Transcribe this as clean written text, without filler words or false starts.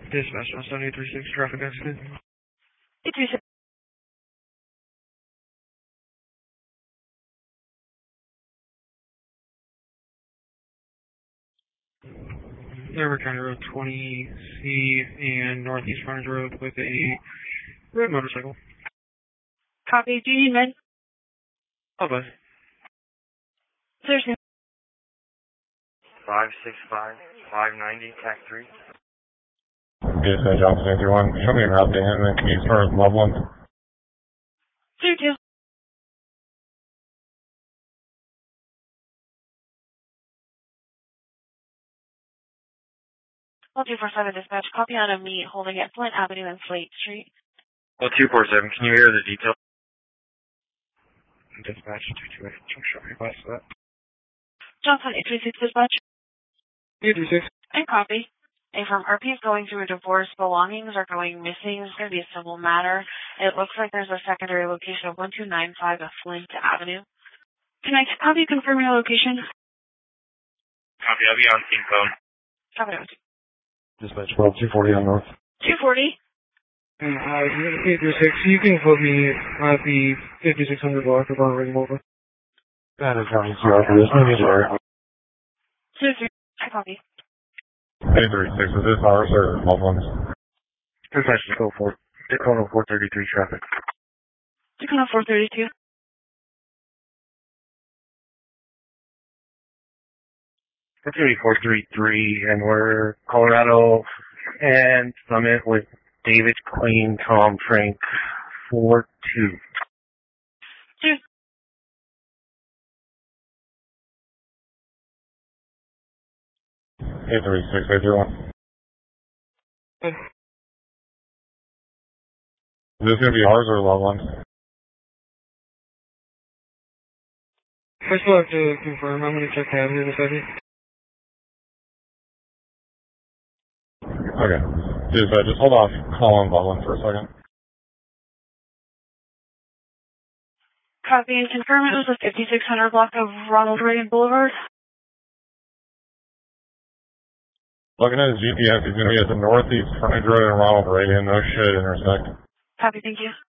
Dispatch on 7836, traffic accident. 836. Delaware County Road 20C and Northeast Frontage Road with a red motorcycle. Copy. Do you need med? Oh, bud. Seriously. 565, 590, TAC 3. Dispatch Officer 31, show me a route to him and case for loved ones. 2-2. Well, 247 dispatch. Copy on a meet holding at Flint Avenue and Slate Street. Well, 247, can you hear the detail? Dispatch 228, show me request for that. Johnson 836 dispatch. 836. And copy. A firm RP is going through a divorce. Belongings are going missing. It's going to be a civil matter. It looks like there's a secondary location of 1295 of Flint Avenue. Can I have you confirm your location? Copy, I'll be on team phone. Copy. Dispatch 240 on North. 240. 836, you can quote me at the 5600 block of our ring over. That is how you see after this movie, sorry. 2-3. I copy. 836, is this ours or loved ones? Dispatch 4, Daytona 433 traffic. Daytona 432. We're 433, and we're Colorado and Summit with David, Queen, Tom, Frank, 4-2. 2. Eight three six 831. Good. Is this going to be ours or loved ones? First of all, I have to confirm. I'm going to check tabs in a second. Okay. Just hold off. Call on loved ones for a second. Copy and confirm it was the 5600 block of Ronald Reagan Boulevard. Looking at his GPS, he's going to be at the Northeast Frontage Road and Ronald Reagan. No shit, intersect. Copy, thank you.